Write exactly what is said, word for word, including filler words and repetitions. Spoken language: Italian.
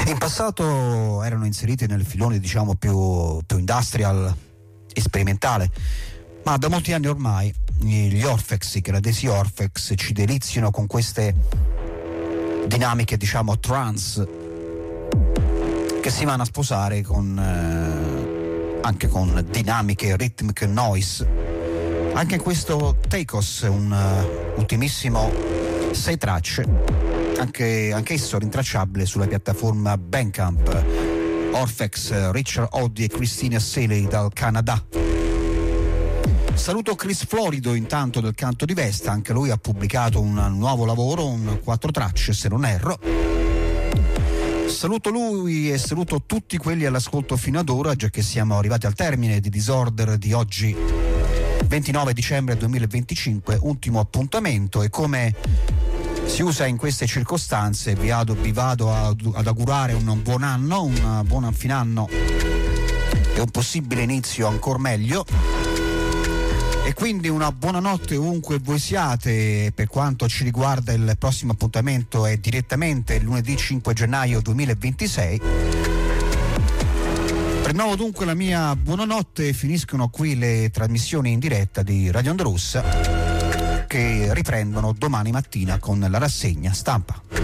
In passato erano inseriti nel filone, diciamo, più, più industrial e sperimentale, ma da molti anni ormai gli Orphex, i canadesi Orphex, ci deliziano con queste dinamiche, diciamo, trance che si vanno a sposare con eh, anche con dinamiche rhythmic noise. Anche in questo Takos, un uh, ultimissimo sei tracce, anche anch'esso rintracciabile sulla piattaforma Bandcamp. Orphex, Richard Oddy e Christina Seeley dal Canada. Saluto Chris Florido intanto del Canto di Vesta, anche lui ha pubblicato un nuovo lavoro, un quattro tracce se non erro. Saluto lui e saluto tutti quelli all'ascolto fino ad ora, già che siamo arrivati al termine di Disorder di oggi, ventinove dicembre duemilaventicinque, ultimo appuntamento, e come si usa in queste circostanze vi, ado, vi vado ad, ad augurare un buon anno, un buon fine anno e un possibile inizio ancora meglio. E quindi una buonanotte ovunque voi siate. Per quanto ci riguarda, il prossimo appuntamento è direttamente lunedì cinque gennaio duemilaventisei. Rinnovo dunque la mia buonanotte. Finiscono qui le trasmissioni in diretta di Radio Onda Rossa, che riprendono domani mattina con la rassegna stampa.